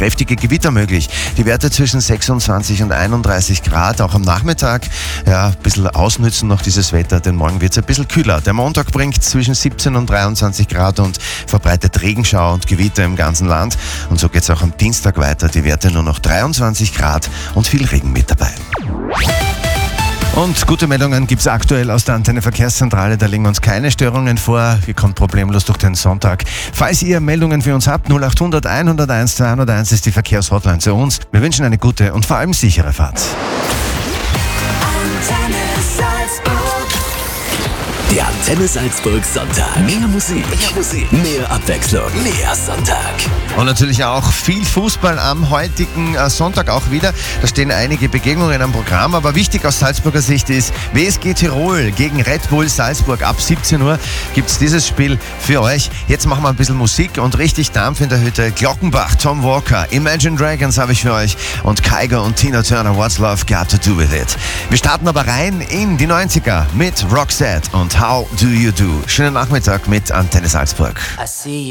kräftige Gewitter möglich. Die Werte zwischen 26 und 31 Grad, auch am Nachmittag. Ja, ein bisschen ausnützen noch dieses Wetter, denn morgen wird es ein bisschen kühler. Der Montag bringt zwischen 17 und 23 Grad und verbreitet Regenschauer und Gewitter im ganzen Land. Und so geht es auch am Dienstag weiter. Die Werte nur noch 23 Grad und viel Regen mit dabei. Und gute Meldungen gibt es aktuell aus der Antenne Verkehrszentrale. Da legen wir uns keine Störungen vor. Wir kommen problemlos durch den Sonntag. Falls ihr Meldungen für uns habt, 0800 101 201 ist die Verkehrshotline zu uns. Wir wünschen eine gute und vor allem sichere Fahrt. Der Antenne Salzburg Sonntag. Mehr Musik, mehr Abwechslung, mehr Sonntag. Und natürlich auch viel Fußball am heutigen Sonntag auch wieder. Da stehen einige Begegnungen am Programm, aber wichtig aus Salzburger Sicht ist, WSG Tirol gegen Red Bull Salzburg. Ab 17 Uhr gibt es dieses Spiel für euch. Jetzt machen wir ein bisschen Musik und richtig Dampf in der Hütte. Glockenbach, Tom Walker, Imagine Dragons habe ich für euch und Kygo und Tina Turner, What's Love Got to Do With It. Wir starten aber rein in die 90er mit Roxette und How Do You Do. Schönen Nachmittag mit Antenne Salzburg. I see